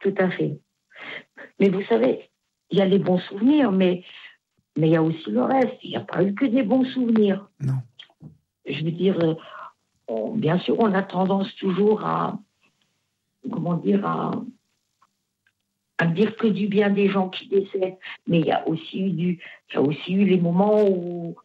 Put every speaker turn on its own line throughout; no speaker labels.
tout à fait. Mais vous savez, il y a les bons souvenirs, mais il y a aussi le reste. Il n'y a pas eu que des bons souvenirs.
Non.
Je veux dire, bien sûr, on a tendance toujours à dire que du bien des gens qui décèdent, mais il y a aussi eu les moments où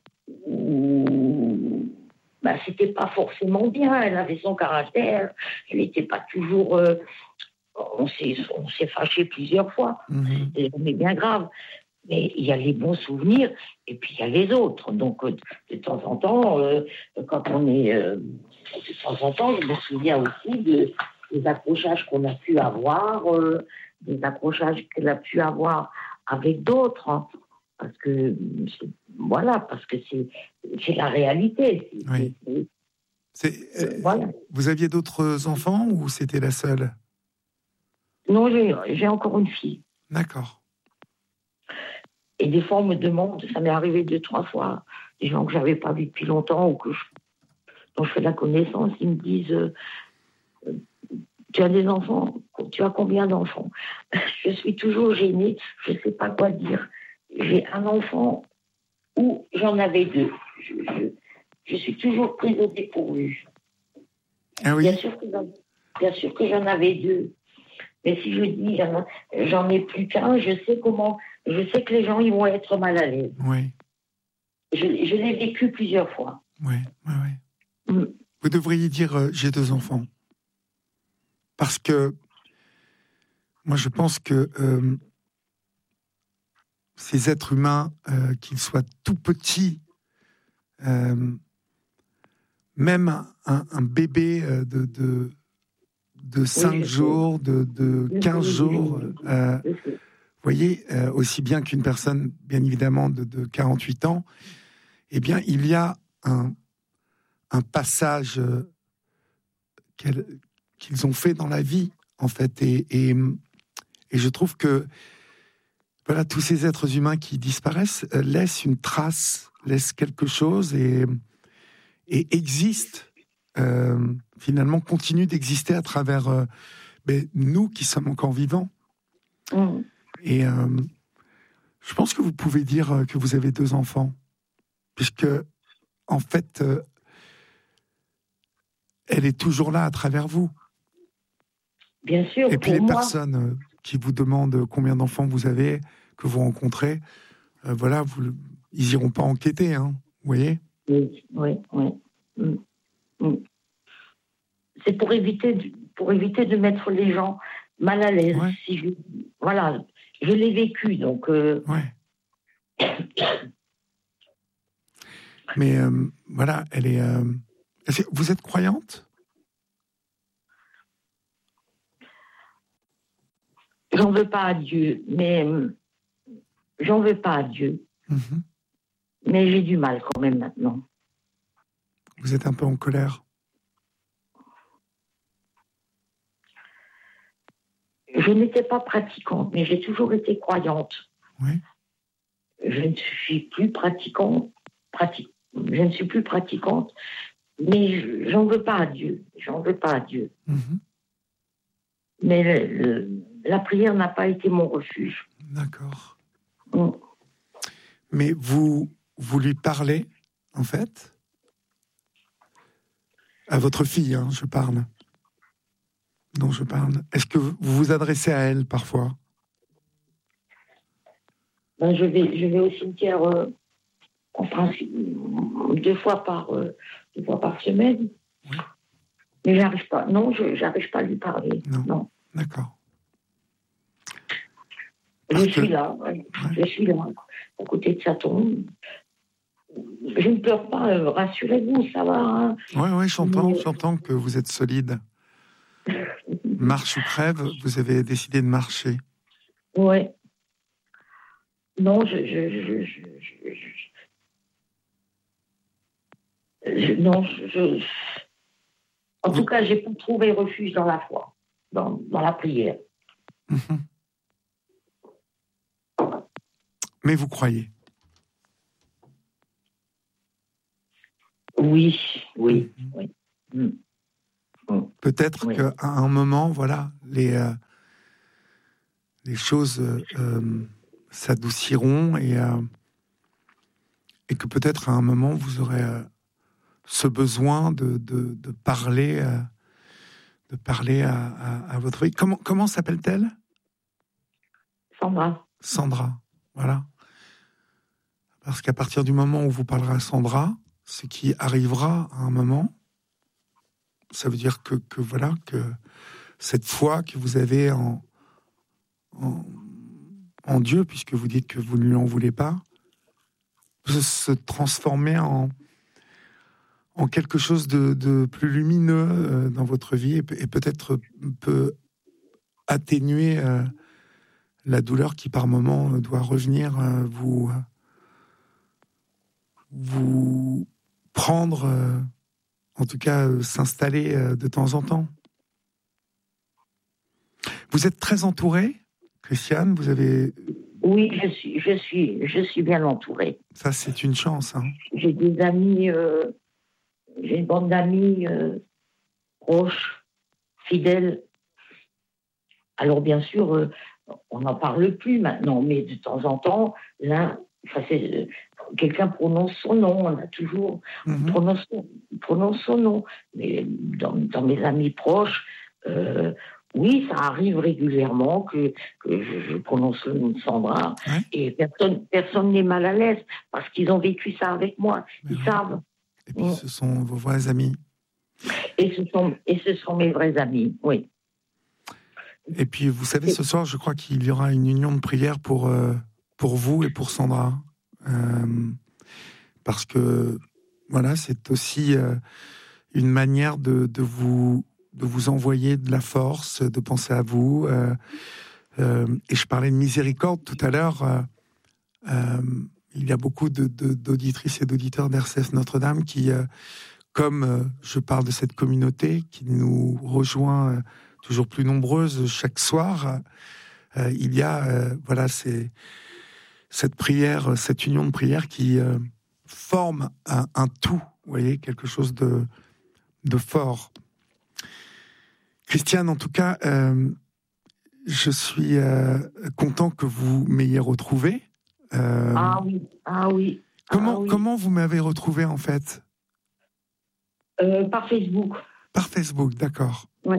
c'était pas forcément bien. Elle avait son caractère, elle n'était pas toujours. On s'est fâché plusieurs fois, c'était bien grave. Mais il y a les bons souvenirs et puis il y a les autres. Donc de temps en temps, quand on est, de temps en temps, je me souviens aussi des accrochages qu'on a pu avoir. Des accrochages qu'elle a pu avoir avec d'autres, hein, parce que c'est la réalité.
Oui.
Voilà.
Vous aviez d'autres enfants ou c'était la seule?
Non, j'ai encore une fille.
D'accord.
Et des fois, on me demande, ça m'est arrivé 2-3 fois, des gens que j'avais pas vus depuis longtemps ou dont je fais la connaissance, ils me disent tu as des enfants? Tu as combien d'enfants? Je suis toujours gênée, je ne sais pas quoi dire. J'ai un enfant ou j'en avais 2. Je suis toujours prise au dépourvu.
Ah oui?
Bien sûr que j'en avais 2. Mais si je dis j'en ai plus qu'un, je sais que les gens ils vont être mal à l'aise.
Oui.
Je l'ai vécu plusieurs fois.
Oui. Vous devriez dire j'ai 2 enfants. Parce que moi, je pense que ces êtres humains, qu'ils soient tout petits, même un bébé de 5 jours, de 15 jours, vous voyez, aussi bien qu'une personne, bien évidemment, de 48 ans, eh bien, il y a un passage qu'ils ont fait dans la vie, en fait, et je trouve que voilà, tous ces êtres humains qui disparaissent laissent une trace, laissent quelque chose et existent, finalement, continuent d'exister à travers nous qui sommes encore vivants. Et je pense que vous pouvez dire que vous avez 2 enfants, puisque, en fait, elle est toujours là à travers vous.
Bien sûr.
Et puis les personnes qui vous demandent combien d'enfants vous avez, que vous rencontrez, voilà, ils iront pas enquêter, hein, vous voyez.
Oui. C'est pour éviter de mettre les gens mal à l'aise.
Ouais.
Voilà, je l'ai vécu, donc.
Ouais. Mais voilà, elle est. Vous êtes croyante?
J'en veux pas à Dieu, mais j'en veux pas à Dieu. Mais j'ai du mal quand même maintenant.
Vous êtes un peu en colère?
Je n'étais pas pratiquante, mais j'ai toujours été croyante.
Oui.
Je ne suis plus pratiquante, je ne suis plus pratiquante, mais j'en veux pas à Dieu. J'en veux pas à Dieu. Mais la prière n'a pas été mon refuge.
D'accord. Mais vous lui parlez, en fait? À votre fille, hein, je parle. dont je parle. Est-ce que vous vous adressez à elle parfois?
Je vais au cimetière en principe 2 fois par semaine.
Oui.
Mais j'arrive pas. Non, j'arrive pas à lui parler. Non.
D'accord.
Je suis là, à côté de sa tombe. Je ne pleure pas, rassurez-vous, ça va. Hein.
Oui, j'entends que vous êtes solide. Marche ou crève, vous avez décidé de marcher.
Oui. Non, en tout cas, j'ai pas trouvé refuge dans la foi, dans la prière.
Mais vous croyez?
Oui.
Peut-être qu'à un moment, voilà, les les choses s'adouciront et que peut-être à un moment vous aurez ce besoin de parler à votre fille. Comment s'appelle-t-elle?
Sandra.
Sandra, voilà. Parce qu'à partir du moment où vous parlerez à Sandra, ce qui arrivera à un moment, ça veut dire que voilà, que cette foi que vous avez en Dieu, puisque vous dites que vous ne lui en voulez pas, peut se transformer en quelque chose de plus lumineux dans votre vie et peut-être peut atténuer la douleur qui par moment doit revenir vous prendre, en tout cas s'installer de temps en temps. Vous êtes très entourée, Christiane, vous avez...
Oui, je suis bien entourée.
Ça, c'est une chance. Hein.
J'ai des amis, j'ai une bande d'amis proches, fidèles. Alors, bien sûr, on n'en parle plus maintenant, mais de temps en temps, là, quelqu'un prononce son nom, on a toujours... prononce son nom. Mais dans mes amis proches... oui, ça arrive régulièrement que je prononce le nom de Sandra,
ouais.
Et personne n'est mal à l'aise parce qu'ils ont vécu ça avec moi. Ils savent.
Et puis ce sont vos vrais amis.
Et ce sont mes vrais amis, oui.
Et puis vous savez, ce soir, je crois qu'il y aura une union de prière pour vous et pour Sandra, parce que voilà, c'est aussi une manière de vous envoyer de la force, de penser à vous. Et je parlais de miséricorde tout à l'heure. Il y a beaucoup d'auditrices et d'auditeurs d'RCF Notre-Dame qui, comme je parle de cette communauté qui nous rejoint toujours plus nombreuses chaque soir, il y a voilà, cette prière, cette union de prière qui forme un tout, vous voyez, quelque chose de fort. Christiane, en tout cas, je suis content que vous m'ayez retrouvé.
Ah oui.
Comment vous m'avez retrouvé, en fait?
Par Facebook.
Par Facebook, d'accord.
Oui.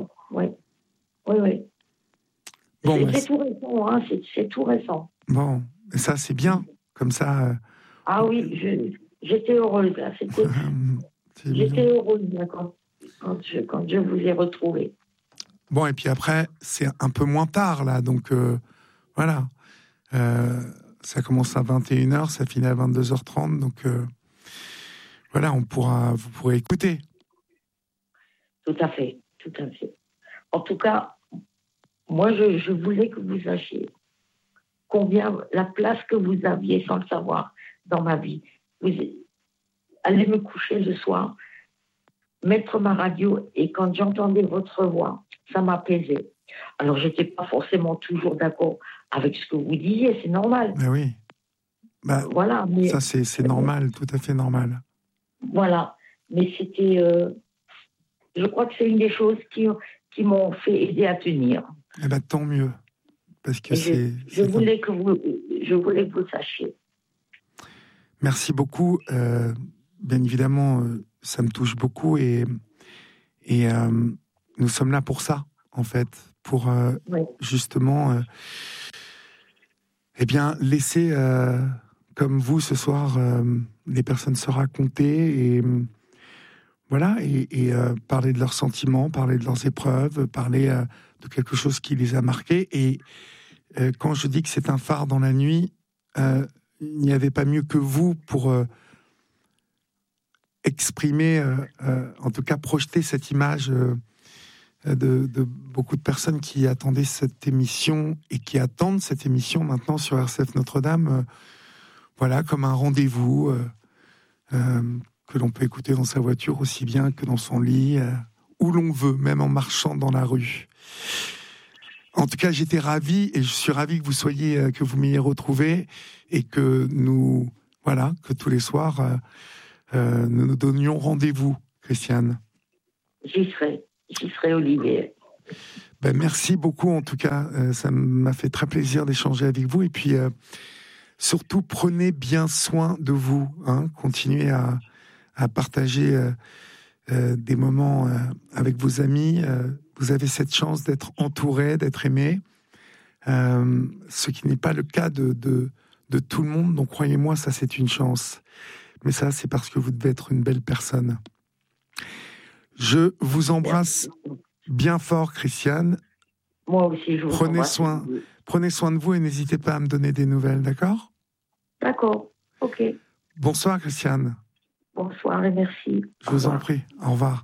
Bon,
c'est tout récent, hein, c'est tout récent.
Bon, et ça, c'est bien, comme ça...
Ah oui, j'étais heureuse, là. J'étais heureuse, là, quand je vous ai retrouvé.
Bon, et puis après, c'est un peu moins tard, là, donc voilà. Ça commence à 21h, ça finit à 22h30, donc voilà, vous pourrez écouter.
Tout à fait. En tout cas, moi, je voulais que vous sachiez combien la place que vous aviez sans le savoir dans ma vie. Vous allez me coucher le soir, mettre ma radio, et quand j'entendais votre voix, ça m'apaisait. Alors, je n'étais pas forcément toujours d'accord avec ce que vous disiez, c'est normal.
Mais oui.
Voilà, mais
ça, c'est normal, tout à fait normal.
Voilà, mais c'était... je crois que c'est une des choses qui m'ont fait aider à tenir.
Eh bien, tant mieux, parce que
je voulais que vous sachiez.
Merci beaucoup. Bien évidemment, ça me touche beaucoup et nous sommes là pour ça, en fait, pour justement, eh bien, laisser, comme vous ce soir, les personnes se raconter et voilà, et parler de leurs sentiments, parler de leurs épreuves, parler de quelque chose qui les a marqués. Et quand je dis que c'est un phare dans la nuit, il n'y avait pas mieux que vous pour exprimer, en tout cas projeter cette image de beaucoup de personnes qui attendaient cette émission et qui attendent cette émission maintenant sur RCF Notre-Dame, voilà, comme un rendez-vous que l'on peut écouter dans sa voiture aussi bien que dans son lit, où l'on veut, même en marchant dans la rue. En tout cas, j'étais ravi et je suis ravi que vous soyez, que vous m'ayez retrouvé et que que tous les soirs, nous nous donnions rendez-vous, Christiane.
J'y serai, Olivier.
Ben, merci beaucoup, en tout cas. Ça m'a fait très plaisir d'échanger avec vous. Et puis, surtout, prenez bien soin de vous. Hein. Continuez à partager des moments avec vos amis. Vous avez cette chance d'être entouré, d'être aimé. Ce qui n'est pas le cas de tout le monde. Donc, croyez-moi, ça, c'est une chance. Mais ça, c'est parce que vous devez être une belle personne. Je vous embrasse bien fort, Christiane.
Moi aussi, je vous embrasse.
Prenez soin de vous et n'hésitez pas à me donner des nouvelles, d'accord ?
D'accord, ok.
Bonsoir, Christiane.
Bonsoir et merci.
Je vous en prie. Au revoir.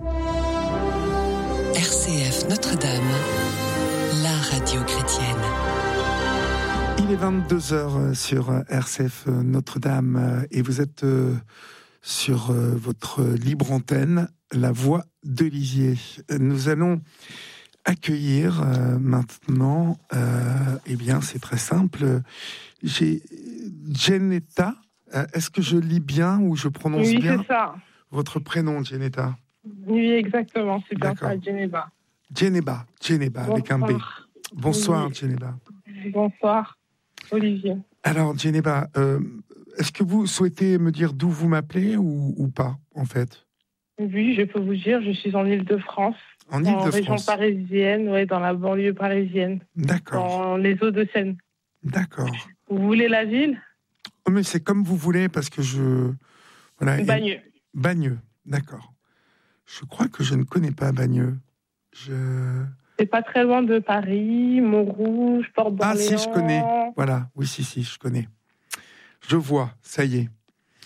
RCF Notre-Dame, la radio chrétienne.
Il est 22h sur RCF Notre-Dame et vous êtes sur votre libre antenne, La Voix de Lisieux. Nous allons accueillir maintenant, eh bien c'est très simple, j'ai Djeneta. Est-ce que je lis bien ou je prononce bien
Oui, c'est ça.
Votre prénom, Djeneta?
Oui, exactement, c'est bien ça, Djeneba.
Djeneba, avec un B. Bonsoir, Djeneba.
Bonsoir, Olivier.
Alors, Djeneba, est-ce que vous souhaitez me dire d'où vous m'appelez ou pas, en fait?
Oui, je peux vous dire, je suis en Île-de-France.
En Île-de-France.
région parisienne, ouais, dans la banlieue parisienne.
D'accord.
Dans les Hauts-de-Seine.
D'accord.
Vous voulez la ville?
Oh, mais c'est comme vous voulez, parce que je... Voilà.
Bagneux.
Bagneux, d'accord. Je crois que je ne connais pas Bagneux.
C'est pas très loin de Paris, Montrouge, Port-d'Orléans.
Ah si, je connais. Voilà, oui, si, je connais. Je vois, ça y est.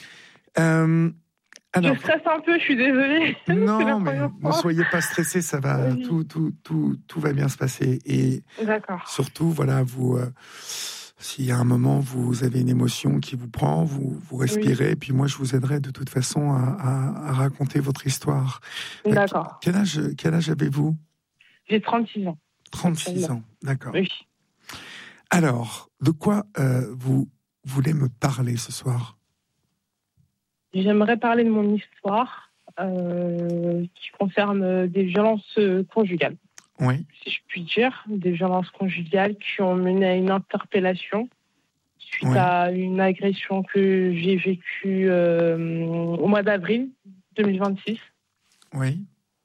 Alors,
je stresse un peu, je suis désolée.
Non, mais ne soyez pas stressés, ça va, oui. Tout va bien se passer. Et
d'accord.
Surtout, voilà, vous, s'il y a un moment, vous avez une émotion qui vous prend, vous respirez, oui. Et puis moi, je vous aiderai de toute façon à raconter votre histoire.
D'accord.
Quel âge avez-vous?
J'ai 36 ans.
36 ans, d'accord.
Oui.
Alors, de quoi vous voulez me parler ce soir?
J'aimerais parler de mon histoire qui concerne des violences conjugales.
Oui.
Si je puis dire, des violences conjugales qui ont mené à une interpellation suite à une agression que j'ai vécue au mois d'avril 2026.
Oui.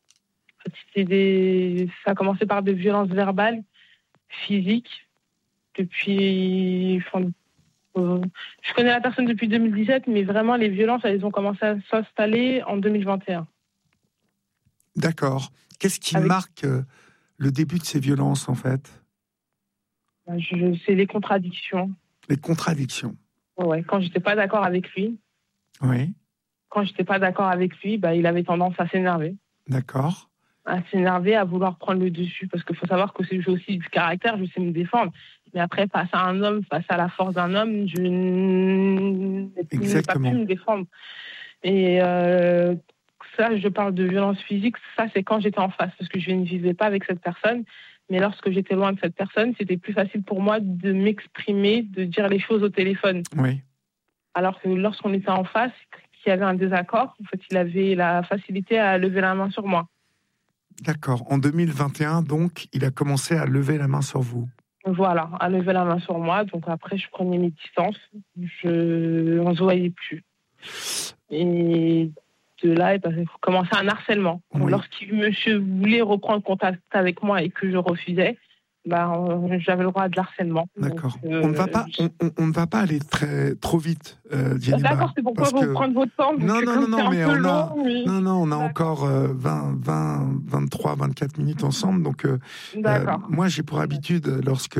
Ça a commencé par des violences verbales, physiques, depuis... je connais la personne depuis 2017, mais vraiment, les violences, elles ont commencé à s'installer en 2021.
D'accord. Qu'est-ce qui marque le début de ces violences, en fait?
C'est les contradictions.
Les contradictions?
Ouais, quand j'étais pas d'accord avec lui.
Oui.
Quand j'étais pas d'accord avec lui, il avait tendance à s'énerver.
D'accord.
À s'énerver, à vouloir prendre le dessus. Parce qu'il faut savoir que j'ai aussi du caractère, je sais me défendre. Mais après, face à un homme, face à la force d'un homme, je n'ai pas pu me défendre. Et ça, je parle de violence physique, ça, c'est quand j'étais en face. Parce que je ne vivais pas avec cette personne. Mais lorsque j'étais loin de cette personne, c'était plus facile pour moi de m'exprimer, de dire les choses au téléphone.
Oui.
Alors que lorsqu'on était en face, qu'il y avait un désaccord, en fait, il avait la facilité à lever la main sur moi.
D'accord. En 2021, donc, il a commencé à lever la main sur vous.
Voilà, à lever la main sur moi. Donc après, je prenais mes distances. On ne se voyait plus. Et de là, il commençait un harcèlement. Oui. Lorsqu'il monsieur voulait reprendre contact avec moi et que je refusais, j'avais le droit à de l'harcèlement.
D'accord. Donc, on ne va pas aller trop vite, Djeneba.
D'accord, c'est pourquoi vous prenez votre temps.
Non, mais on a encore 23, 24 minutes ensemble. Donc, moi, j'ai pour habitude, lorsque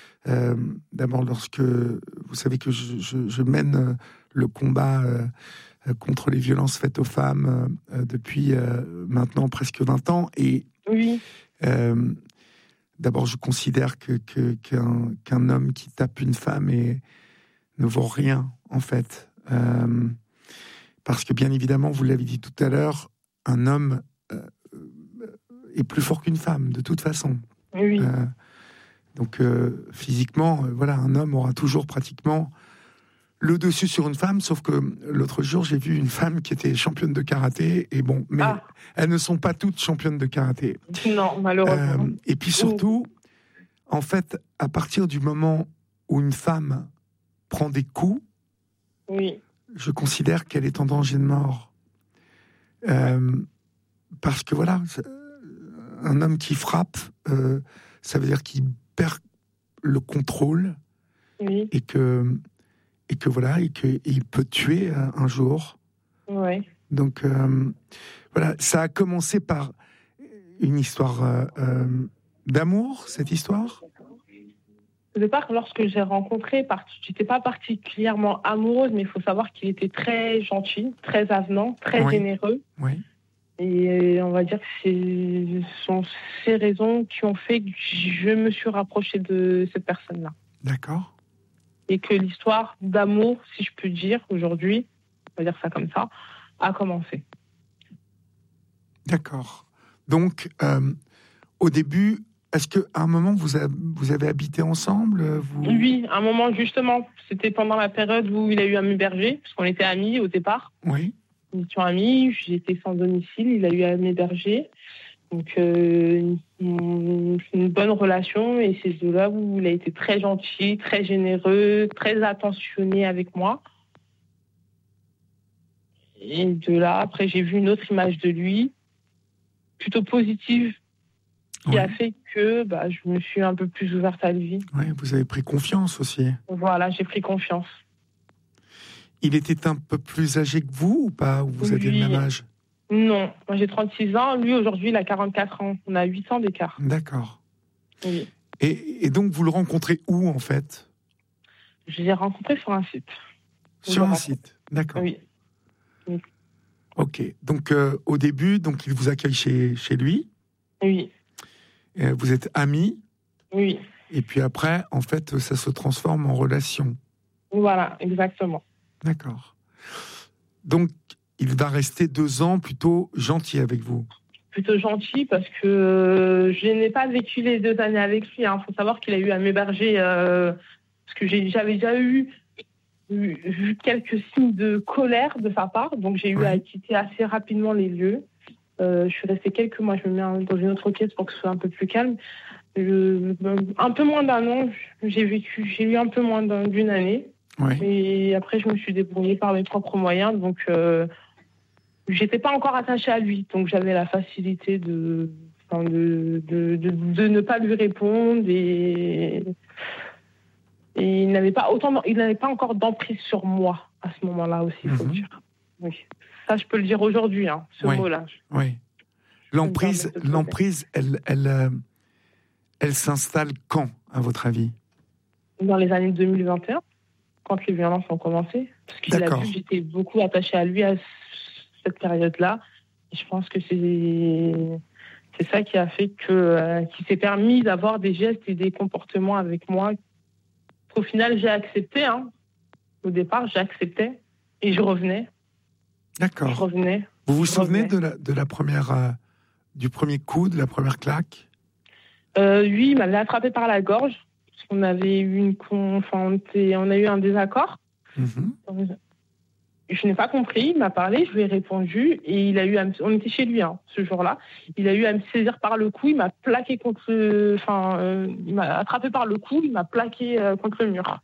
vous savez que je mène le combat contre les violences faites aux femmes depuis maintenant presque 20 ans. Et
oui.
D'abord, je considère qu'un homme qui tape une femme ne vaut rien, en fait. Parce que, bien évidemment, vous l'avez dit tout à l'heure, un homme est plus fort qu'une femme, de toute façon.
Oui.
Donc, physiquement, voilà, un homme aura toujours pratiquement le dessus sur une femme, sauf que l'autre jour, j'ai vu une femme qui était championne de karaté, et bon, mais elles ne sont pas toutes championnes de karaté.
Non, malheureusement.
Et puis surtout, en fait, à partir du moment où une femme prend des coups, je considère qu'elle est en danger de mort. Parce que voilà, un homme qui frappe, ça veut dire qu'il perd le contrôle, et que voilà, et qu'il peut tuer un jour. Donc voilà, ça a commencé par une histoire d'amour, cette histoire.
Au départ, lorsque j'ai rencontré, j'étais pas particulièrement amoureuse, mais il faut savoir qu'il était très gentil, très avenant, très généreux. Et on va dire que ce sont ces raisons qui ont fait que je me suis rapprochée de cette personne-là.
D'accord.
Et que l'histoire d'amour, si je peux dire, aujourd'hui, on va dire ça comme ça, a commencé.
D'accord. Donc, au début, est-ce qu'à un moment, vous avez habité ensemble
Oui, à un moment, justement. C'était pendant la période où il a eu à m'héberger, parce qu'on était amis au départ.
Oui.
Nous étions amis, j'étais sans domicile, il a eu à m'héberger. Donc, une bonne relation, et c'est de là où il a été très gentil, très généreux, très attentionné avec moi. Et de là, après, j'ai vu une autre image de lui, plutôt positive, qui a fait que je me suis un peu plus ouverte à lui.
Oui, vous avez pris confiance aussi.
Voilà, j'ai pris confiance.
Il était un peu plus âgé que vous ou pas? Ou vous aviez le même âge?
Non, moi j'ai 36 ans, lui aujourd'hui il a 44 ans. On a 8 ans d'écart.
D'accord.
Oui.
Et donc vous le rencontrez où en fait?
Je l'ai rencontré sur un site.
Sur un site, d'accord.
Oui.
Ok, donc au début, donc il vous accueille chez lui.
Oui.
Vous êtes amis.
Oui.
Et puis après, en fait, ça se transforme en relation.
Voilà, exactement.
D'accord. Donc, il va rester 2 ans plutôt gentil avec vous.
Plutôt gentil parce que je n'ai pas vécu les 2 années avec lui. Il faut savoir qu'il a eu à m'héberger parce que j'avais déjà vu quelques signes de colère de sa part. Donc, j'ai eu à quitter assez rapidement les lieux. Je suis restée quelques mois. Je me mets dans une autre pièce pour que ce soit un peu plus calme. Un peu moins d'un an. J'ai eu un peu moins d'une année. Et après, je me suis débrouillée par mes propres moyens. Donc, j'étais pas encore attachée à lui. Donc, j'avais la facilité de ne pas lui répondre. Et il n'avait pas encore d'emprise sur moi à ce moment-là aussi, il faut le dire. Oui. Ça, je peux le dire aujourd'hui, ce mot-là.
Oui. L'emprise, elle s'installe quand, à votre avis?
Dans les années 2021. Quand les violences ont commencé. Parce qu'il a vu que j'étais beaucoup attachée à lui à cette période-là. Et je pense que c'est ça qui a fait qu'il s'est permis d'avoir des gestes et des comportements avec moi. Au final, j'ai accepté. Au départ, j'acceptais et je revenais.
D'accord.
Je revenais.
Vous vous souvenez de la première, du premier coup, de la première claque?
Oui, il m'avait attrapé par la gorge. On avait eu on a eu un désaccord. Je n'ai pas compris, il m'a parlé, je lui ai répondu et on était chez lui ce jour-là. Il a eu à me saisir par le cou, il m'a plaqué il m'a attrapé par le cou, il m'a plaqué contre le mur.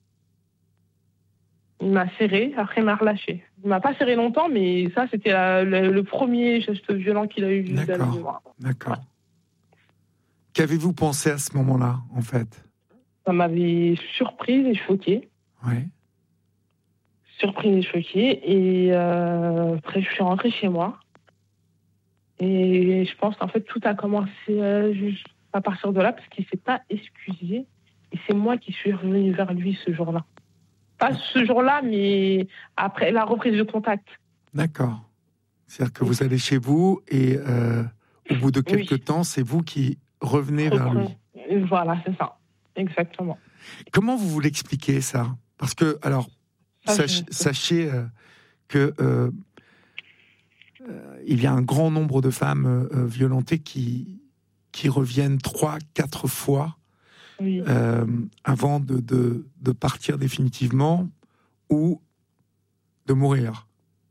Il m'a serré, après il m'a relâché. Il m'a pas serré longtemps, mais ça c'était le premier geste violent qu'il a eu.
D'accord. Qu'avez-vous pensé à ce moment-là, en fait?
Ça m'avait surprise et choquée.
Oui.
Surprise et choquée. Et après, je suis rentrée chez moi. Et je pense qu'en fait, tout a commencé juste à partir de là, parce qu'il ne s'est pas excusé. Et c'est moi qui suis revenue vers lui ce jour-là. Pas ce jour-là, mais après la reprise de contact.
D'accord. C'est-à-dire que vous allez chez vous et au bout de quelques temps, c'est vous qui revenez vers lui.
Voilà, c'est ça. Exactement.
Comment vous voulez expliquer ça? Parce que, alors, sachez que il y a un grand nombre de femmes violentées qui reviennent 3-4 fois avant de partir définitivement, ou de mourir.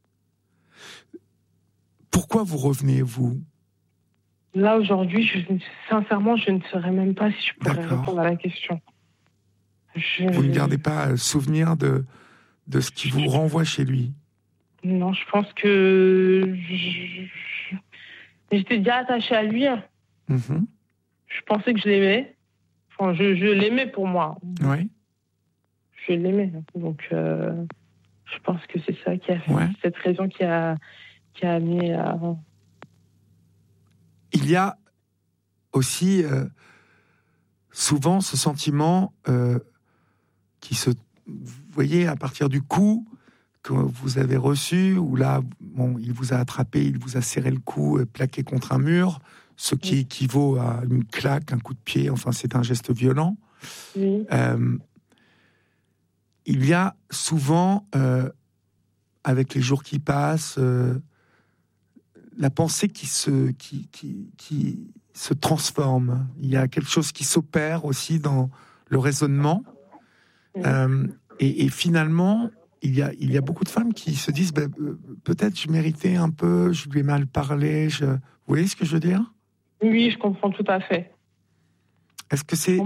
Pourquoi vous revenez, vous ?
Là, aujourd'hui, sincèrement, je ne saurais même pas si je pourrais répondre à la question.
Vous ne gardez pas souvenir de ce qui vous renvoie chez lui ?
Non, je pense que j'étais déjà attachée à lui.
Mm-hmm.
Je pensais que je l'aimais. Enfin, je l'aimais pour moi.
Oui.
Je l'aimais. Donc, je pense que c'est ça qui a fait cette raison qui a amené à...
Il y a aussi souvent ce sentiment qui se... Vous voyez, à partir du coup que vous avez reçu, où là, il vous a attrapé, il vous a serré le cou, plaqué contre un mur, ce qui équivaut à une claque, un coup de pied, enfin c'est un geste violent.
Oui.
Il y a souvent, avec les jours qui passent, la pensée qui se transforme. Il y a quelque chose qui s'opère aussi dans le raisonnement. Et finalement, il y a beaucoup de femmes qui se disent peut-être je méritais un peu, je lui ai mal parlé. Vous voyez ce que je veux dire ?
Oui, je comprends tout à fait.
Est-ce que c'est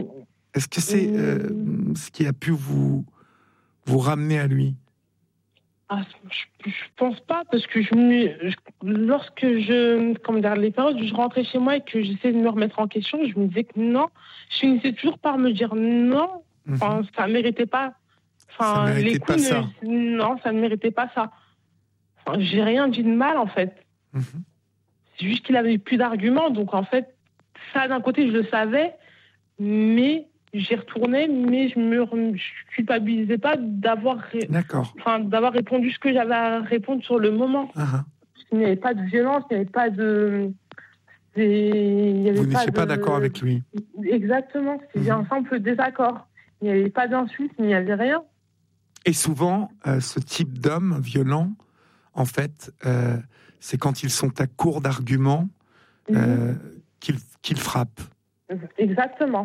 ce qui a pu vous ramener à lui ?
Je pense pas, parce que lorsque les périodes où je rentrais chez moi et que j'essayais de me remettre en question, je me disais que non, je finissais toujours par me dire non. Enfin, ça méritait pas. Enfin,
ça méritait pas ça.
Non, ça ne méritait pas ça. Enfin, j'ai rien dit de mal, en fait. C'est juste qu'il avait plus d'arguments. Donc, en fait, ça, d'un côté, je le savais, mais j'y retournais, mais je culpabilisais pas d'avoir répondu ce que j'avais à répondre sur le moment. Il n'y avait pas de violence, il n'y avait pas de...
Vous n'étiez pas d'accord avec lui.
Exactement, c'était un simple désaccord. Il n'y avait pas d'insulte, il n'y avait rien.
Et souvent, ce type d'homme violent, en fait, c'est quand ils sont à court d'arguments qu'ils frappent.
Exactement.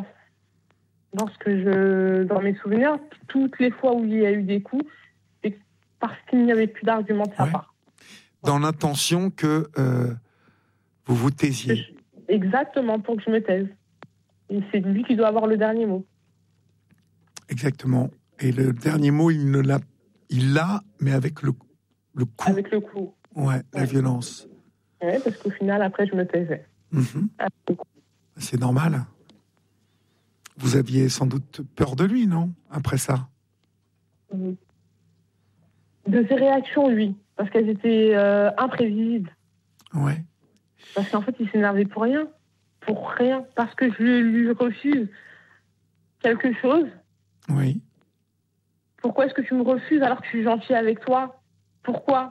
Dans mes souvenirs, toutes les fois où il y a eu des coups, c'est parce qu'il n'y avait plus d'arguments de sa part.
Dans l'intention que vous vous taisiez.
Exactement, pour que je me taise. Et c'est lui qui doit avoir le dernier mot.
Exactement. Et le dernier mot, il l'a, mais avec le coup.
Avec le coup.
La violence.
Oui, parce qu'au final, après, je me taisais.
C'est normal. Vous aviez sans doute peur de lui, non ? Après ça.
De ses réactions, oui. Parce qu'elles étaient imprévisibles.
Ouais.
Parce qu'en fait, il s'énervait pour rien. Pour rien. Parce que je lui refuse quelque chose.
Oui.
Pourquoi est-ce que tu me refuses alors que je suis gentille avec toi ? Pourquoi ?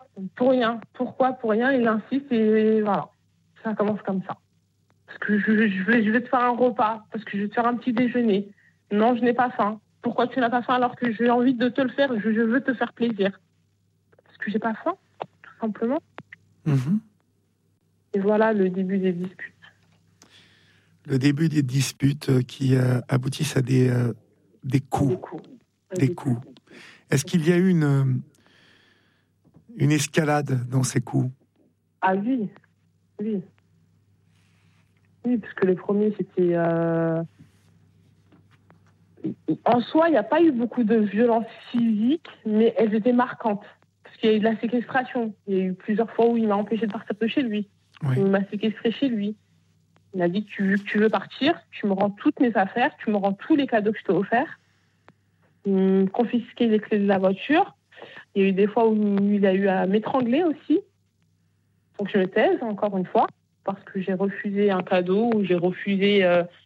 Pour rien. Pourquoi ? Pour rien. Il insiste et voilà. Ça commence comme ça. Parce que je vais te faire un repas. Parce que je vais te faire un petit déjeuner. Non, je n'ai pas faim. Pourquoi tu n'as pas faim alors que j'ai envie de te le faire ? Je veux te faire plaisir. Parce que j'ai pas faim, tout simplement. Et voilà le début des disputes.
Le début des disputes qui aboutissent à des coups. Des coups. Est-ce qu'il y a eu une escalade dans ces coups ?
Ah oui. Oui, parce que les premiers, c'était... En soi, il n'y a pas eu beaucoup de violences physiques, mais elles étaient marquantes. Parce qu'il y a eu de la séquestration. Il y a eu plusieurs fois où il m'a empêché de partir de chez lui.
Oui.
Il m'a séquestré chez lui. Il m'a dit que tu veux partir, tu me rends toutes mes affaires, tu me rends tous les cadeaux que je t'ai offerts. Il me confisquait les clés de la voiture. Il y a eu des fois où il a eu à m'étrangler aussi. Donc je me taise, encore une fois, parce que j'ai refusé un cadeau, ou j'ai refusé...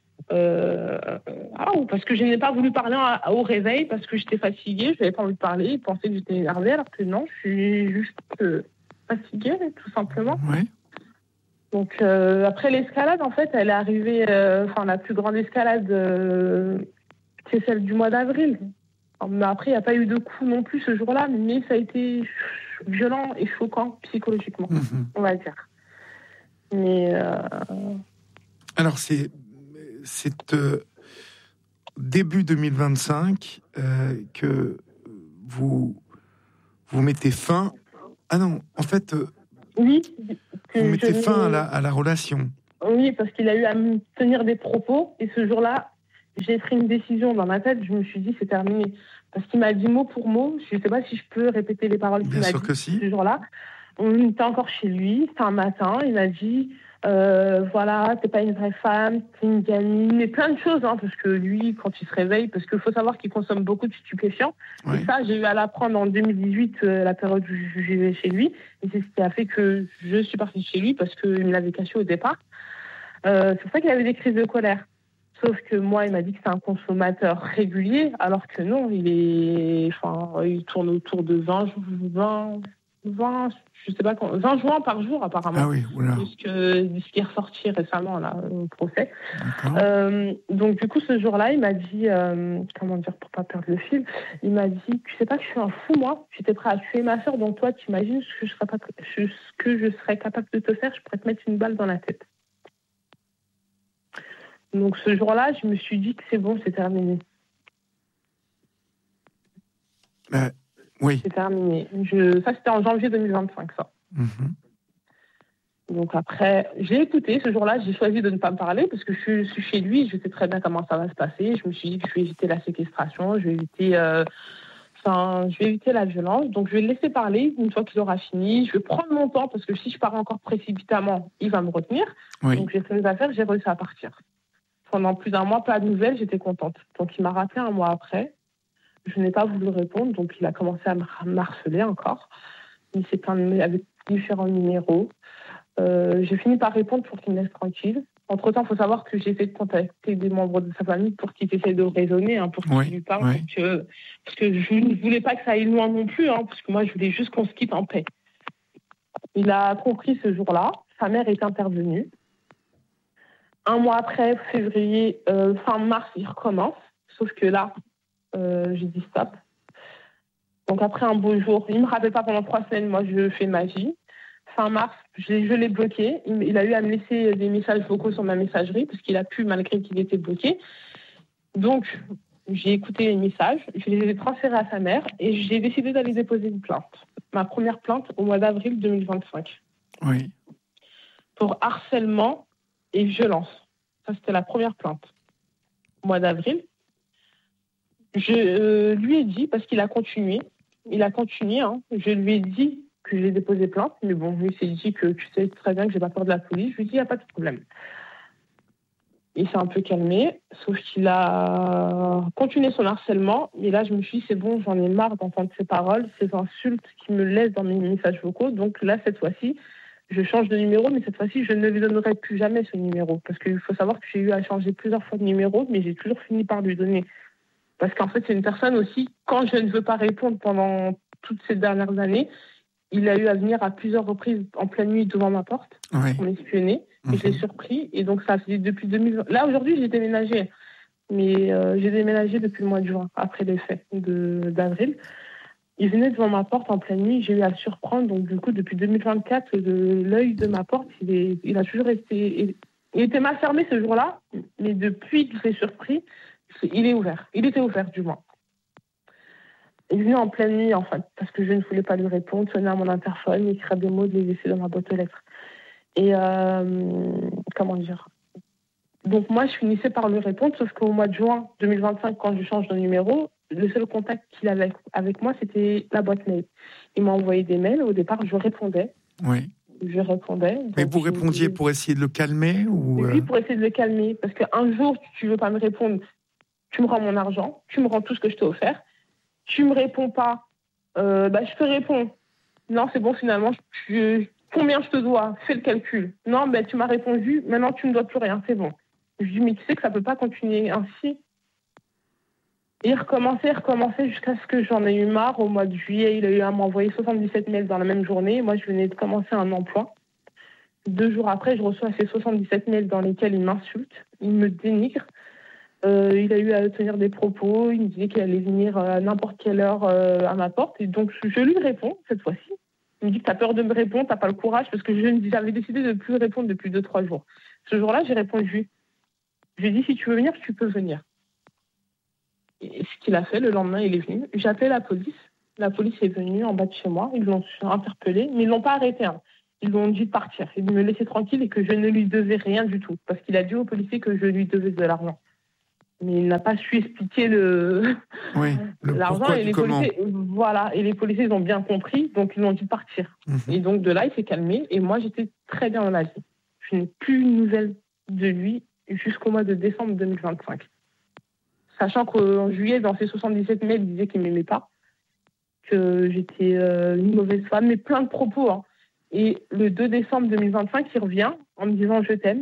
ou parce que je n'ai pas voulu parler au réveil, parce que j'étais fatiguée, je n'avais pas envie de parler, il pensait que j'étais énervée, alors que non, je suis juste fatiguée, tout simplement.
Ouais.
Donc après l'escalade, en fait, elle est arrivée, la plus grande escalade, c'est celle du mois d'avril. Mais après, il n'y a pas eu de coup non plus ce jour-là, mais ça a été violent et choquant psychologiquement, on va dire. Mais...
Alors, c'est début 2025 que vous mettez fin... Ah non, en fait,
oui,
vous mettez fin à la relation.
Oui, parce qu'il a eu à me tenir des propos. Et ce jour-là, j'ai pris une décision dans ma tête. Je me suis dit, c'est terminé. Parce qu'il m'a dit mot pour mot. Je ne sais pas si je peux répéter les paroles qu'il m'a dit.
Bien sûr que si.
Ce jour-là, on était encore chez lui. C'était un matin. Il m'a dit... voilà, t'es pas une vraie femme, t'es une gamine, et plein de choses, hein, parce que lui, quand il se réveille, parce qu'il faut savoir qu'il consomme beaucoup de stupéfiants, oui. Et ça, j'ai eu à l'apprendre en 2018, la période où je vivais chez lui, et c'est ce qui a fait que je suis partie de chez lui, parce qu'il me l'avait caché au départ. C'est pour ça qu'il avait des crises de colère. Sauf que moi, il m'a dit que c'est un consommateur régulier, alors que non, il tourne autour de 20 je sais pas quand, 20 joints par jour apparemment.
Ah oui, oula.
Ce qui est ressorti récemment là au procès. Donc du coup ce jour-là, il m'a dit, comment dire pour pas perdre le fil, il m'a dit, tu sais pas que je suis un fou moi, j'étais prêt à tuer ma sœur, donc toi tu imagines ce que je serais capable de te faire, je pourrais te mettre une balle dans la tête. Donc ce jour-là, je me suis dit que c'est bon, c'est terminé.
Oui.
C'est terminé. Ça, c'était en janvier 2025, ça. Donc après, j'ai écouté. Ce jour-là, j'ai choisi de ne pas me parler parce que je suis chez lui. Je sais très bien comment ça va se passer. Je me suis dit que je vais éviter la séquestration. Je vais éviter la violence. Donc, je vais le laisser parler une fois qu'il aura fini. Je vais prendre mon temps parce que si je pars encore précipitamment, il va me retenir. Oui. Donc, j'ai fait mes affaires. J'ai réussi à partir. Pendant plus d'un mois, pas de nouvelles. J'étais contente. Donc, il m'a rappelé un mois après. Je n'ai pas voulu répondre, donc il a commencé à me harceler encore. Il s'est plaint avec différents numéros. J'ai fini par répondre pour qu'il me laisse tranquille. Entre-temps, il faut savoir que j'ai essayé de contacter des membres de sa famille pour qu'ils essayent de raisonner, pour qu'ils lui parlent. Parce que je ne voulais pas que ça aille loin non plus, parce que moi, je voulais juste qu'on se quitte en paix. Il a compris ce jour-là. Sa mère est intervenue. Un mois après, février, fin mars, il recommence. Sauf que là, j'ai dit stop. Donc après un beau jour, il ne me rappelle pas pendant 3 semaines, moi je fais ma vie. Fin mars, je l'ai bloqué. Il a eu à me laisser des messages vocaux sur ma messagerie parce qu'il a pu malgré qu'il était bloqué. Donc j'ai écouté les messages, je les ai transférés à sa mère et j'ai décidé d'aller déposer une plainte. Ma première plainte au mois d'avril 2025.
Oui.
Pour harcèlement et violence. Ça c'était la première plainte. Au mois d'avril. Je lui ai dit, parce qu'il a continué, je lui ai dit que j'ai déposé plainte, mais bon, lui s'est dit que tu sais très bien que j'ai pas peur de la police. Je lui ai dit, il n'y a pas de problème. Il s'est un peu calmé, sauf qu'il a continué son harcèlement, et là je me suis dit, c'est bon, j'en ai marre d'entendre ces paroles, ces insultes qui me laissent dans mes messages vocaux, donc là, cette fois-ci, je change de numéro, mais cette fois-ci, je ne lui donnerai plus jamais ce numéro, parce qu'il faut savoir que j'ai eu à changer plusieurs fois de numéro, mais j'ai toujours fini par lui donner. Parce qu'en fait, c'est une personne aussi, quand je ne veux pas répondre pendant toutes ces dernières années, il a eu à venir à plusieurs reprises en pleine nuit devant ma porte pour m'espionner. Et je l'ai surpris. Et donc, ça fait depuis 2020. Là, aujourd'hui, j'ai déménagé. Mais j'ai déménagé depuis le mois de juin, après les faits d'avril. Il venait devant ma porte en pleine nuit. J'ai eu à le surprendre. Donc, du coup, depuis 2024, de l'œil de ma porte, il a toujours resté... Il était mal fermé ce jour-là. Mais depuis que je l'ai surpris... Il est ouvert. Il était ouvert, du moins. Il venait en pleine nuit, en fait, parce que je ne voulais pas lui répondre, sonner à mon interphone, écrire des mots, de les laisser dans ma boîte aux lettres. Et, comment dire ? Donc, moi, je finissais par lui répondre, sauf qu'au mois de juin 2025, quand je change de numéro, le seul contact qu'il avait avec moi, c'était la boîte mail. Il m'a envoyé des mails. Au départ, je répondais.
Oui.
Je répondais.
Mais vous répondiez pour essayer de le calmer ou...
Oui, pour essayer de le calmer. Parce qu'un jour, tu ne veux pas me répondre, tu me rends mon argent, tu me rends tout ce que je t'ai offert. Tu me réponds pas, je te réponds. Non, c'est bon, finalement, combien je te dois ? Fais le calcul. Non, tu m'as répondu, maintenant tu ne me dois plus rien, c'est bon. Je dis, mais tu sais que ça ne peut pas continuer ainsi. Et il recommençait jusqu'à ce que j'en ai eu marre. Au mois de juillet, il a eu à m'envoyer 77 mails dans la même journée. Moi, je venais de commencer un emploi. 2 jours après, je reçois ces 77 mails dans lesquels il m'insulte, il me dénigre. Il a eu à tenir des propos, il me disait qu'il allait venir à n'importe quelle heure à ma porte. Et donc, je lui réponds, cette fois-ci. Il me dit que tu as peur de me répondre, tu n'as pas le courage, parce que j'avais décidé de ne plus répondre depuis 2-3 jours. Ce jour-là, j'ai répondu. Je lui ai dit, si tu veux venir, tu peux venir. Et ce qu'il a fait, le lendemain, il est venu. J'ai appelé la police. La police est venue en bas de chez moi. Ils l'ont interpellé, mais ils ne l'ont pas arrêté. Ils lui ont dit de partir et de me laisser tranquille et que je ne lui devais rien du tout. Parce qu'il a dit aux policiers que je lui devais de l'argent. Mais il n'a pas su expliquer l'argent. Et les policiers, et les policiers ils ont bien compris, donc ils l'ont dit de partir. Et donc de là, il s'est calmé. Et moi, j'étais très bien dans la vie. Je n'ai plus une nouvelle de lui jusqu'au mois de décembre 2025. Sachant qu'en juillet, dans ses 77 mails, il disait qu'il ne m'aimait pas, que j'étais une mauvaise femme, mais plein de propos. Et le 2 décembre 2025, il revient en me disant « je t'aime ».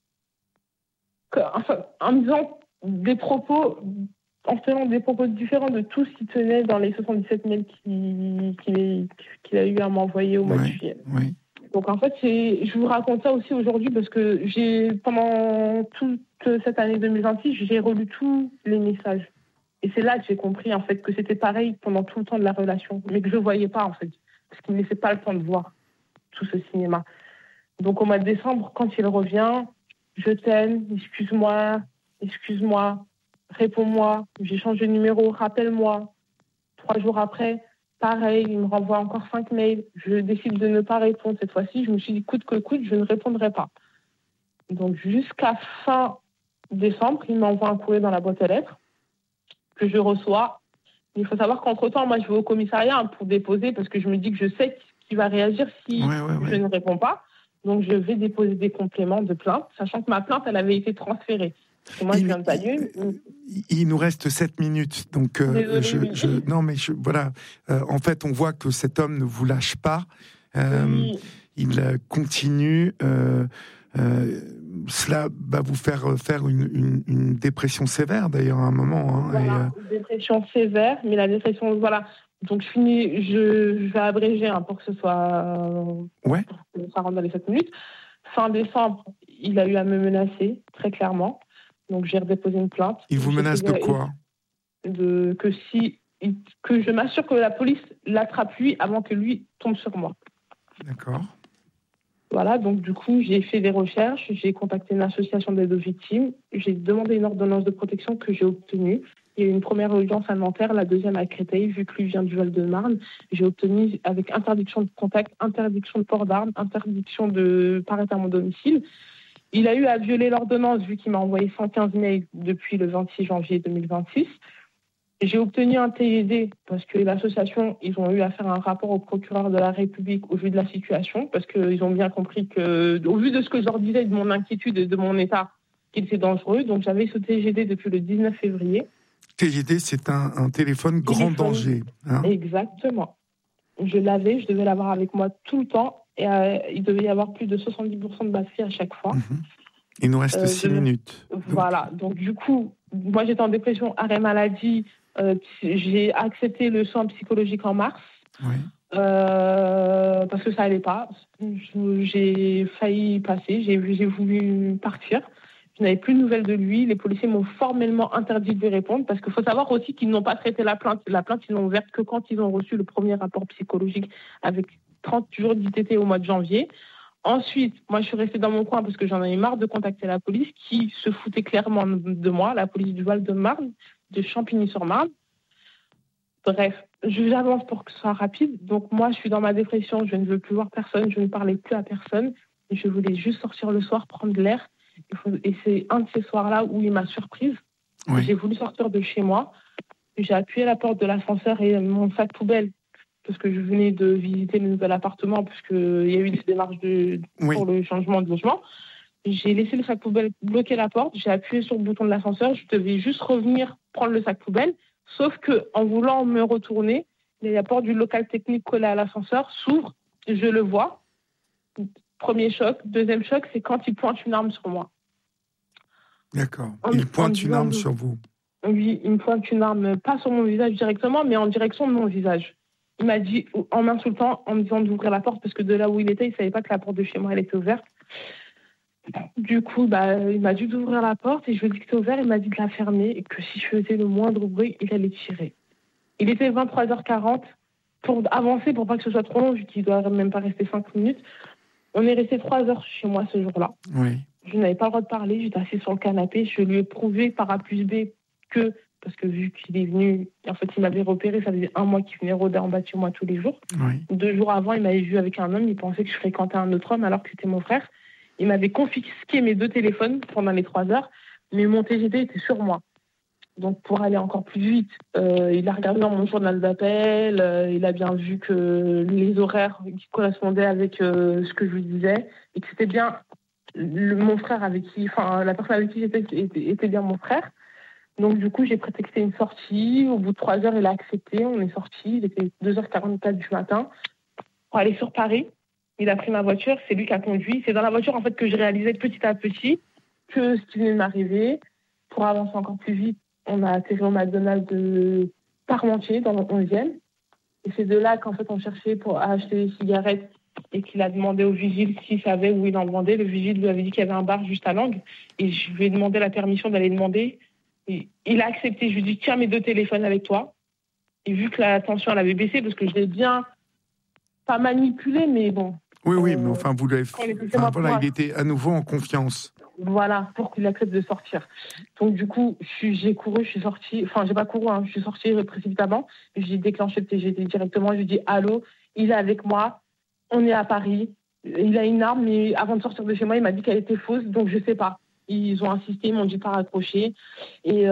En me disant des propos, en faisant des propos différents de tout ce qui tenait dans les 77 mails qu'il a eu à m'envoyer au mois de juillet.
Oui.
Donc en fait, je vous raconte ça aussi aujourd'hui parce que pendant toute cette année 2026, j'ai relu tous les messages. Et c'est là que j'ai compris en fait que c'était pareil pendant tout le temps de la relation, mais que je ne voyais pas en fait, parce qu'il ne me laissait pas le temps de voir tout ce cinéma. Donc au mois de décembre, quand il revient, je t'aime, excuse-moi, réponds-moi, j'ai changé de numéro, rappelle-moi. 3 jours après, pareil, il me renvoie encore 5 mails. Je décide de ne pas répondre cette fois-ci. Je me suis dit, coûte que coûte, je ne répondrai pas. Donc jusqu'à fin décembre, il m'envoie un courrier dans la boîte aux lettres que je reçois. Il faut savoir qu'entre-temps, moi, je vais au commissariat pour déposer parce que je me dis que je sais qu'il va réagir si je ne réponds pas. Donc, je vais déposer des compléments de plainte, sachant que ma plainte, elle avait été transférée. Parce que moi, je viens de Bagneux.
Il nous reste 7 minutes. Donc, voilà. En fait, on voit que cet homme ne vous lâche pas. Il continue. Cela va vous faire une dépression sévère, d'ailleurs, à un moment.
Voilà, une dépression sévère. Mais la dépression, voilà. Donc, je vais abréger pour que ce soit... pour que ça rentre dans les 7 minutes. Fin décembre, il a eu à me menacer, très clairement. Donc, j'ai redéposé une plainte.
Il vous menace de quoi ?
Que je m'assure que la police l'attrape lui avant que lui tombe sur moi.
D'accord.
Voilà, donc du coup, j'ai fait des recherches, j'ai contacté une association d'aide aux victimes, j'ai demandé une ordonnance de protection que j'ai obtenue. Il y a eu une première audience à Nanterre, la deuxième à Créteil, vu que lui vient du Val-de-Marne. J'ai obtenu avec interdiction de contact, interdiction de port d'armes, interdiction de paraître à mon domicile. Il a eu à violer l'ordonnance, vu qu'il m'a envoyé 115 mails depuis le 26 janvier 2026. J'ai obtenu un TED parce que l'association, ils ont eu à faire un rapport au procureur de la République au vu de la situation, parce qu'ils ont bien compris que, au vu de ce que je leur disais, de mon inquiétude et de mon état, qu'il était dangereux. Donc j'avais ce TGD depuis le 19 février.
TGD, c'est un téléphone grand danger.
Exactement. Je devais l'avoir avec moi tout le temps, et il devait y avoir plus de 70% de batterie à chaque fois.
Il nous reste 6 minutes.
Voilà, donc du coup, moi j'étais en dépression, arrêt maladie, j'ai accepté le soin psychologique en mars, parce que ça allait pas. J'ai failli passer, j'ai voulu partir. Je n'avais plus de nouvelles de lui. Les policiers m'ont formellement interdit de lui répondre parce qu'il faut savoir aussi qu'ils n'ont pas traité la plainte. La plainte, ils l'ont ouverte que quand ils ont reçu le premier rapport psychologique avec 30 jours d'ITT au mois de janvier. Ensuite, moi, je suis restée dans mon coin parce que j'en avais marre de contacter la police qui se foutait clairement de moi, la police du Val-de-Marne, de Champigny-sur-Marne. Bref, j'avance pour que ce soit rapide. Donc, moi, je suis dans ma dépression. Je ne veux plus voir personne. Je ne parlais plus à personne. Je voulais juste sortir le soir, prendre de l'air. Et c'est un de ces soirs-là où il m'a surprise. J'ai voulu sortir de chez moi. J'ai appuyé la porte de l'ascenseur et mon sac poubelle, parce que je venais de visiter le nouvel appartement, puisqu'il y a eu des démarches pour le changement de logement. J'ai laissé le sac poubelle bloquer la porte. J'ai appuyé sur le bouton de l'ascenseur. Je devais juste revenir prendre le sac poubelle. Sauf qu'en voulant me retourner, la porte du local technique collé à l'ascenseur s'ouvre. Je le vois. Premier choc. Deuxième choc, c'est quand il pointe une arme sur moi.
D'accord. Il pointe une arme sur vous.
Oui, il me pointe une arme, pas sur mon visage directement, mais en direction de mon visage. Il m'a dit, en m'insultant, en me disant d'ouvrir la porte, parce que de là où il était, il ne savait pas que la porte de chez moi, elle était ouverte. Du coup, il m'a dit d'ouvrir la porte, et je lui ai dit que c'était ouvert, il m'a dit de la fermer, et que si je faisais le moindre bruit, il allait tirer. Il était 23h40, pour avancer, pour pas que ce soit trop long, vu qu'il ne doit même pas rester 5 minutes. On est resté 3 heures chez moi ce jour-là.
Oui.
Je n'avais pas le droit de parler, j'étais assise sur le canapé, je lui ai prouvé par A plus B parce que vu qu'il est venu, en fait, il m'avait repéré, ça faisait 1 mois qu'il venait rôder en bas de chez moi tous les jours.
Oui.
2 jours avant, il m'avait vu avec un homme, il pensait que je fréquentais un autre homme alors que c'était mon frère. Il m'avait confisqué mes 2 téléphones pendant les 3 heures, mais mon TGD était sur moi. Donc, pour aller encore plus vite, il a regardé dans mon journal d'appel, il a bien vu que les horaires qui correspondaient avec ce que je lui disais, et que c'était bien mon frère avec qui, enfin, la personne avec qui j'étais était bien mon frère. Donc, du coup, j'ai prétexté une sortie. Au bout de 3 heures, il a accepté. On est sortis. Il était 2h44 du matin pour aller sur Paris. Il a pris ma voiture. C'est lui qui a conduit. C'est dans la voiture, en fait, que je réalisais petit à petit que ce qui venait de m'arriver. Pour avancer encore plus vite, on a atterri au McDonald's de Parmentier, dans le 11e. Et c'est de là qu'en fait, on cherchait pour acheter des cigarettes et qu'il a demandé au vigile s'il savait où il en vendait. Le vigile lui avait dit qu'il y avait un bar juste à l'angle. Et je lui ai demandé la permission d'aller demander. Et il a accepté. Je lui ai dit, tiens mes 2 téléphones avec toi. Et vu que la tension, elle avait baissé, parce que je l'ai bien, pas manipulé, mais bon.
Oui, mais enfin, vous l'avez fait. Voilà, il était à nouveau en confiance.
Voilà, pour qu'il accepte de sortir. Donc, du coup, j'ai couru, je suis sortie. Enfin, j'ai pas couru, je suis sortie précipitamment. J'ai déclenché le TGD directement. Je lui ai dit, allô, il est avec moi. On est à Paris. Il a une arme, mais avant de sortir de chez moi, il m'a dit qu'elle était fausse, donc je sais pas. Ils ont insisté, ils m'ont dit pas raccrocher. Et ils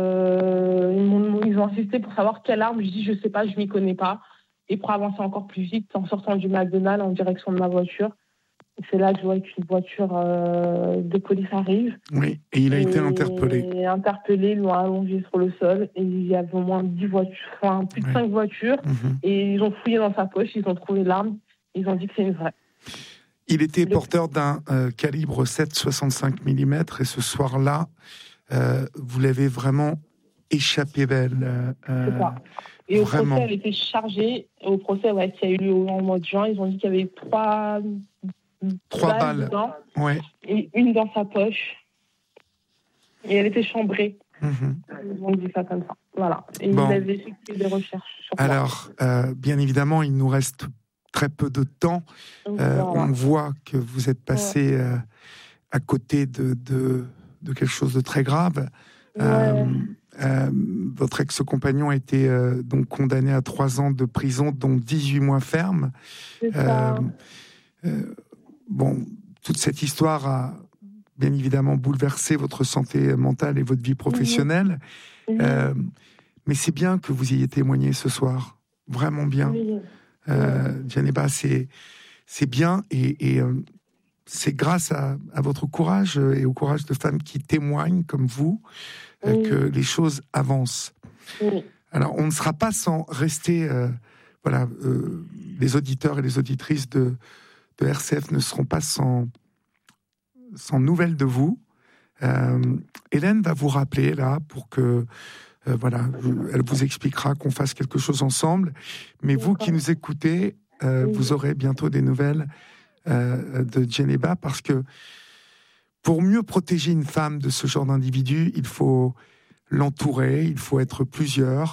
ont insisté pour savoir quelle arme. Je dis, je sais pas, je m'y connais pas. Et pour avancer encore plus vite, en sortant du McDonald's en direction de ma voiture, c'est là que je vois qu'une voiture de police arrive.
Oui, et il a été interpellé.
Ils l'ont allongé sur le sol. Et il y avait au moins 10 voitures, enfin plus de 5 voitures. Et ils ont fouillé dans sa poche, ils ont trouvé l'arme. Ils ont dit que c'est une vraie.
Il était porteur d'un calibre 7,65 mm et ce soir-là, vous l'avez vraiment échappé belle.
C'est ça. Et
vraiment.
Au procès, elle était chargée. Au procès, qui a eu lieu au mois de juin, ils ont dit qu'il y avait 3 balles dedans, et une dans sa poche. Et elle était chambrée. Ils ont dit ça comme ça. Voilà. Et ils avaient effectué des recherches sur
alors, bien évidemment, il nous reste très peu de temps. On voit que vous êtes passé à côté de quelque chose de très grave. Votre ex-compagnon a été donc condamné à 3 ans de prison, dont 18 mois ferme. Toute cette histoire a bien évidemment bouleversé votre santé mentale et votre vie professionnelle. Mais c'est bien que vous ayez témoigné ce soir. Vraiment bien. Djeneba, c'est bien et c'est grâce à votre courage et au courage de femmes qui témoignent comme vous que les choses avancent. Alors, on ne sera pas sans rester... les auditeurs et les auditrices de RCF ne seront pas sans nouvelles de vous. Hélène va vous rappeler là pour que... elle vous expliquera qu'on fasse quelque chose ensemble. Mais vous qui nous écoutez, vous aurez bientôt des nouvelles de Djeneba, parce que pour mieux protéger une femme de ce genre d'individu, il faut l'entourer, il faut être plusieurs,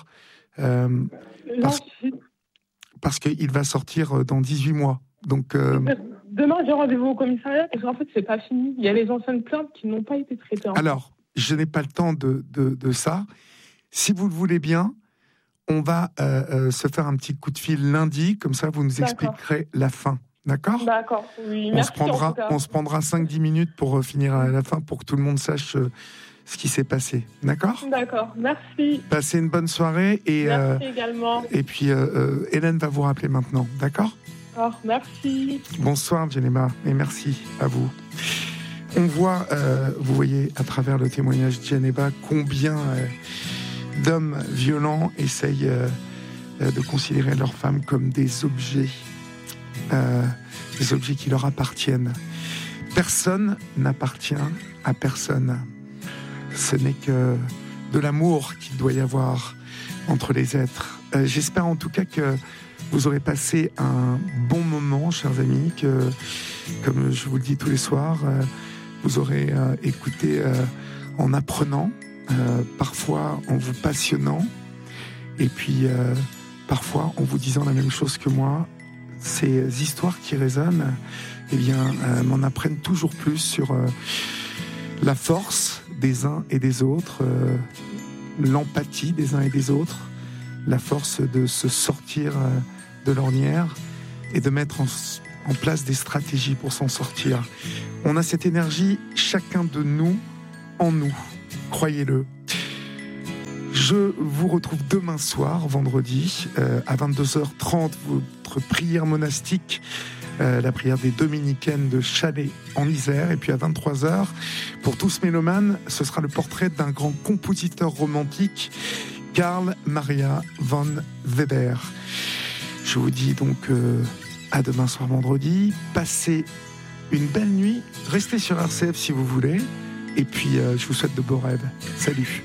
parce qu'il va sortir dans 18 mois. Donc,
demain, j'ai rendez-vous au commissariat, parce qu'en fait, c'est pas fini. Il y a les anciennes plaintes qui n'ont pas été traitées.
Alors, je n'ai pas le temps de ça. Si vous le voulez bien, on va se faire un petit coup de fil lundi, comme ça vous nous expliquerez la fin. D'accord ?
D'accord, oui.
On se prendra 5-10 minutes pour finir à la fin, pour que tout le monde sache ce qui s'est passé. D'accord ?
D'accord, merci.
Passez une bonne soirée.
Merci également.
Et puis, Hélène va vous rappeler maintenant. D'accord ?
D'accord, merci.
Bonsoir, Djeneba, et merci à vous. On voit, vous voyez, à travers le témoignage de Djeneba, combien... d'hommes violents essayent de considérer leurs femmes comme des objets qui leur appartiennent. Personne n'appartient à personne. Ce n'est que de l'amour qu'il doit y avoir entre les êtres. J'espère en tout cas que vous aurez passé un bon moment, chers amis, que, comme je vous le dis tous les soirs, vous aurez écouté en apprenant, parfois en vous passionnant, et puis parfois en vous disant la même chose que moi. Ces histoires qui résonnent, m'en apprennent toujours plus sur la force des uns et des autres, l'empathie des uns et des autres, la force de se sortir de l'ornière et de mettre en place des stratégies pour s'en sortir. On a cette énergie, chacun de nous, en nous, croyez-le. Je vous retrouve demain soir, vendredi, à 22h30, votre prière monastique, la prière des Dominicaines de Chalais en Isère. Et puis à 23h, pour tous mélomanes, ce sera le portrait d'un grand compositeur romantique, Carl Maria von Weber. Je vous dis donc à demain soir, vendredi. Passez une belle nuit. Restez sur RCF si vous voulez. Et puis, je vous souhaite de beaux rêves. Salut.